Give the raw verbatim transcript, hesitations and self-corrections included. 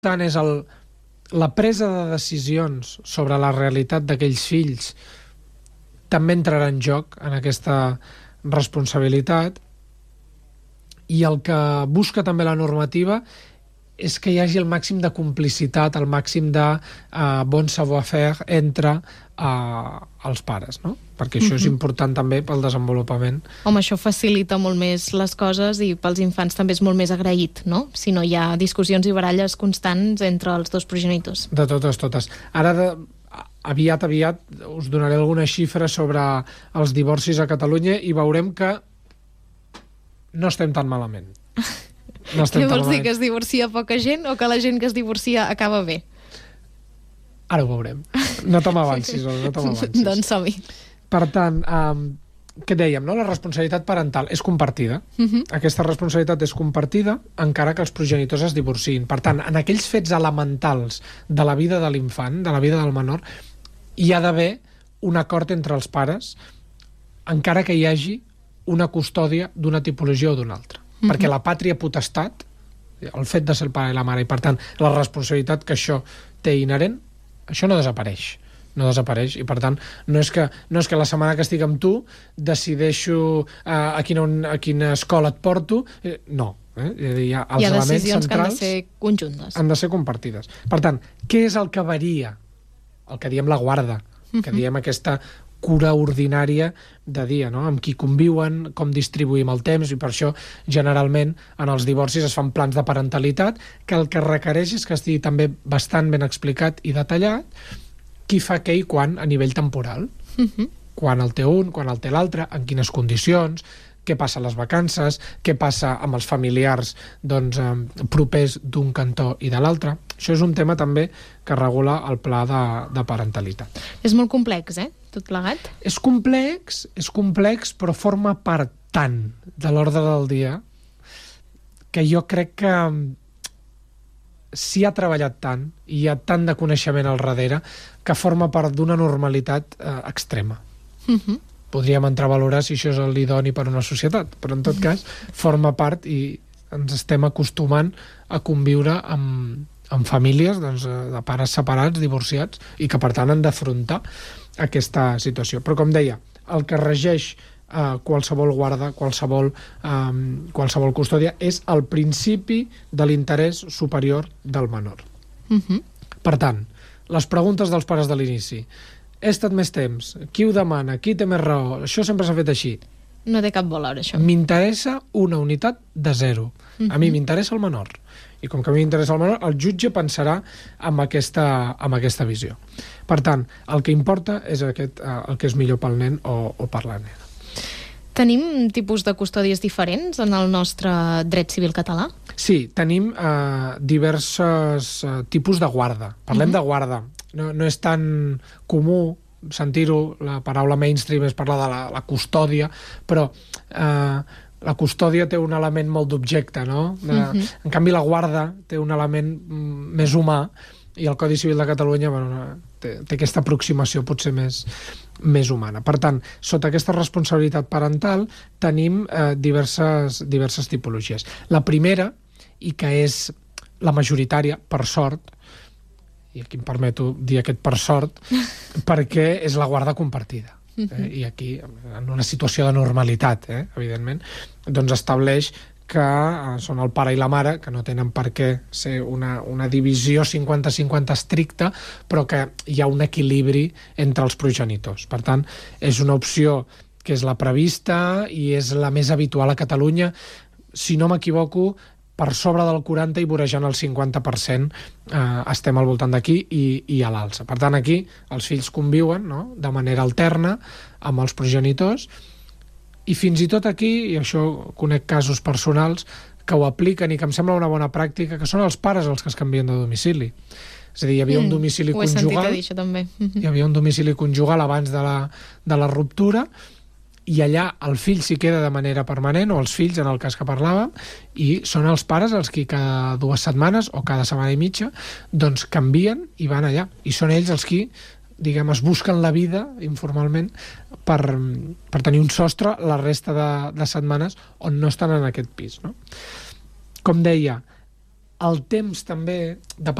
tant és el, la presa de decisions sobre la realitat d'aquells fills també entrarà en joc en aquesta responsabilitat, i el que busca també la normativa és que hi hagi el màxim de complicitat, el màxim de uh, bon savoir-faire entre uh, els pares, no? Perquè això uh-huh. és important també pel desenvolupament. Home, això facilita molt més les coses i pels infants també és molt més agraït, no? Si no hi ha discussions i baralles constants entre els dos progenitors. De totes, totes. Ara, de, aviat, aviat, us donaré alguna xifra sobre els divorcis a Catalunya i veurem que no estem tan malament. No Què vols dir, que es divorcia poca gent o que la gent que es divorcia acaba bé? Ara ho veurem. No te m'avancis, no te m'avancis. Doncs som-hi. Per tant, um, què dèiem, no? La responsabilitat parental és compartida. Uh-huh. Aquesta responsabilitat és compartida encara que els progenitors es divorciïn. Per tant, en aquells fets elementals de la vida de l'infant, de la vida del menor, hi ha d'haver un acord entre els pares encara que hi hagi una custòdia d'una tipologia o d'una altra. Uh-huh. Perquè la pàtria potestat, el fet de ser el pare i la mare, i per tant la responsabilitat que això té inherent, això no desapareix. No desapareix, i per tant no és que, no és que la setmana que estic amb tu decideixo uh, a, quina, a quina escola et porto, eh, no. Eh? Hi ha, els hi ha elements decisions centrals que han de ser conjuntes. Han de ser compartides. Per tant, què és el que varia? El que diem la guarda, uh-huh. que diem aquesta cura ordinària de dia, no? Amb qui conviuen, com distribuïm el temps, i per això generalment en els divorcis es fan plans de parentalitat que el que requereix és que estigui també bastant ben explicat i detallat qui fa què i quan a nivell temporal. Uh-huh. Quan el té un, quan el té l'altre, en quines condicions, què passa a les vacances, què passa amb els familiars doncs, eh, propers d'un cantó i de l'altre. Això és un tema també que regula el pla de, de parentalitat. És molt complex, eh? Tot plegat? És complex, és complex, però forma part tant de l'ordre del dia que jo crec que s'hi ha treballat tant i hi ha tant de coneixement al darrere que forma part d'una normalitat eh, extrema. Uh-huh. Podríem entrar a valorar si això és l'idoni per a una societat, però en tot cas forma part i ens estem acostumant a conviure amb, amb famílies doncs, de pares separats, divorciats, i que per tant han d'afrontar aquesta situació. Però com deia, el que regeix eh, qualsevol guarda, qualsevol, eh, qualsevol custòdia és el principi de l'interès superior del menor. Uh-huh. Per tant, les preguntes dels pares de l'inici: he estat més temps, qui ho demana, qui té més raó, això sempre s'ha fet així. No té cap valor, això. M'interessa una unitat de zero. Uh-huh. A mi m'interessa el menor. I com que a mi m'interessa el menor, el jutge pensarà amb aquesta, amb aquesta visió. Per tant, el que importa és aquest, eh, el que és millor pel nen o, o per la nena. Tenim tipus de custòdies diferents en el nostre dret civil català? Sí, tenim eh, diversos eh, tipus de guarda. Parlem uh-huh. de guarda. No, no és tan comú sentir-ho, la paraula mainstream és parlar de la, la custòdia, però eh, la custòdia té un element molt d'objecte, no? De, uh-huh. En canvi, la guarda té un element mm, més humà, i el Codi Civil de Catalunya bueno, té, té aquesta aproximació potser més, més humana. Per tant, sota aquesta responsabilitat parental tenim eh, diverses, diverses tipologies. La primera, i que és la majoritària, per sort, i aquí em permeto dir aquest per sort, perquè és la guarda compartida. Eh? I aquí, en una situació de normalitat, eh? evidentment, doncs estableix que eh, són el pare i la mare, que no tenen per què ser una, una divisió cinquanta cinquanta estricta, però que hi ha un equilibri entre els progenitors. Per tant, és una opció que és la prevista i és la més habitual a Catalunya. Si no m'equivoco, per sobre del quaranta i vorejant el cinquanta per cent eh, estem al voltant d'aquí i, i a l'alça. Per tant, aquí els fills conviuen, no?, de manera alterna amb els progenitors, i fins i tot aquí, i això conec casos personals que ho apliquen i que em sembla una bona pràctica, que són els pares els que es canvien de domicili. És a dir, hi havia mm, un domicili ho he conjugal... sentit a dir, això també. Hi havia un domicili conjugal abans de la, de la ruptura, i allà el fill s'hi queda de manera permanent, o els fills, en el cas que parlàvem, i són els pares els qui cada dues setmanes o cada setmana i mitja doncs canvien i van allà. I són ells els qui, diguem, es busquen la vida informalment per, per tenir un sostre la resta de, de setmanes on no estan en aquest pis, no? Com deia, el temps també, depèn